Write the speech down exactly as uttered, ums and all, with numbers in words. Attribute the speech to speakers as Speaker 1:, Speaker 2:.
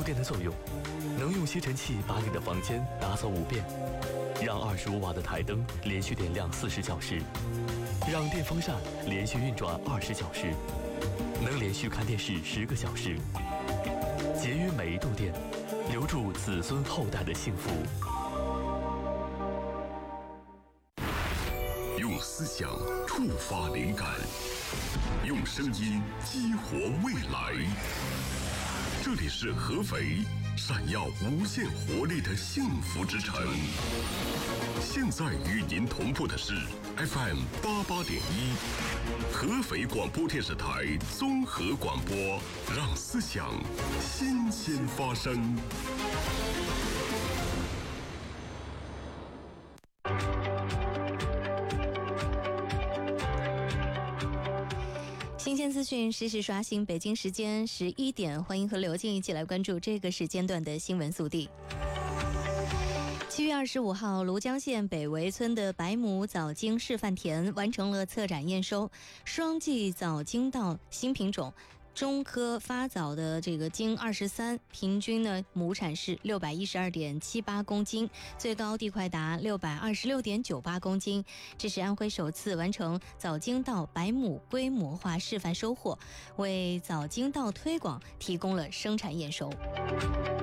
Speaker 1: 电的作用，能用吸尘器把你的房间打扫五遍，让二十五瓦的台灯连续点亮四十小时，让电风扇连续运转二十小时，能连续看电视十个小时。节约每一度电，留住子孙后代的幸福。
Speaker 2: 用思想触发灵感，用声音激活未来。这里是合肥，闪耀无限活力的幸福之城。现在与您同步的是 F M 八八点一，合肥广播电视台综合广播，让思想新鲜发生。
Speaker 3: 新鲜资讯实时刷新，北京时间十一点，欢迎和刘静一起来关注这个时间段的新闻速递。七月二十五号，庐江县北围村的白亩早精示范田完成了策展验收，双季早精稻新品种。中科发早的这个精二十三，平均呢亩产是六百一十二点七八公斤，最高地块达六百二十六点九八公斤。这是安徽首次完成早精稻白亩规模化示范收获，为早精稻推广提供了生产验收。